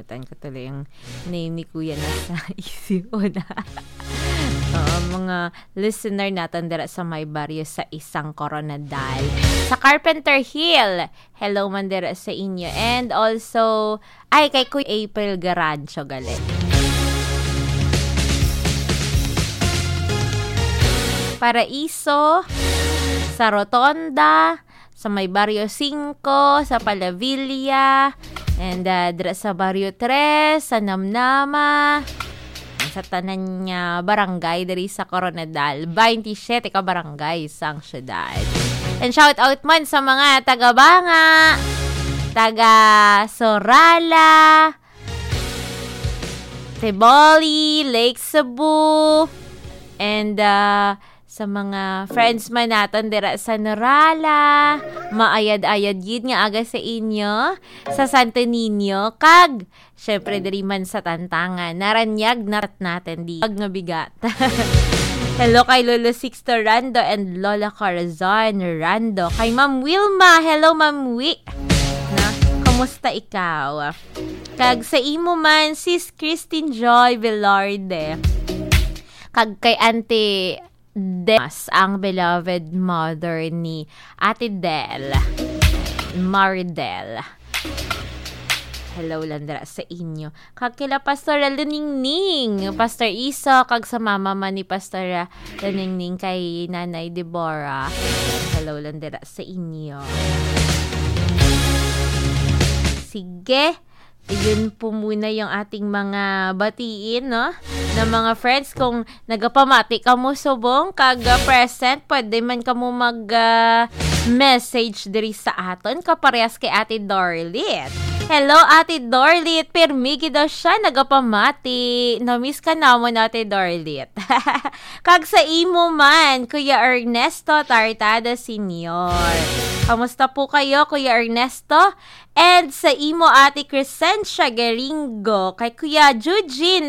Nakalimutan ko tuloy yung name ni Kuya na sa isip ko na. Mga listener natin dira sa may baryo sa isang Coronadal. Sa Carpenter Hill, hello man dira sa inyo. And also, ay kay Kuya April Garancho galit. Paraiso, sa Rotonda, sa may Barrio 5, sa Palavilla, and dira sa Barrio 3, sa Namnama, sa tanan nga barangay diri sa Coronadal, 27 ka barangay sang syudad. And shout out man sa mga taga-Banga, taga Sorala, Teboli, Lake Cebu, and sa mga friends man natin dira sa Norala, maayad-ayad yun nga aga sa inyo, sa Santo Niño, kag, syempre diri man sa Tantangan, naranyag narat natin di, kag nga bigat. Hello kay Lolo Sixto Rando and Lola Corazon Rando. Kay Ma'am Wilma, hello Ma'am Wi. Na, kamusta ikaw? Kag sa imo man, Sis Christine Joy Velarde. Kag kay Auntie Demas, ang beloved mother ni Ate Del Maridel. Hello landra sa inyo. Kag kila Pastor Laningning, Pastor Isa, kag sa mama man ni Pastor Laningning kay Nanay Deborah. Hello landra sa inyo. Sige, yun po muna yung ating mga batiin, no? Na mga friends, kung nagapamati ka mo subong, kag present, pwede man ka mo message diri sa aton, kaparehas kay Ate Dorlit. Hello, Ate Dorlit. Permigi daw siya nagapamati. Namiss ka namon, Ate Dorlit. Kag sa imo man, Kuya Ernesto Tartada Senior. Kamusta po kayo, Kuya Ernesto? And sa imo, Ate Crescencia Geringo. Kay Kuya Eugene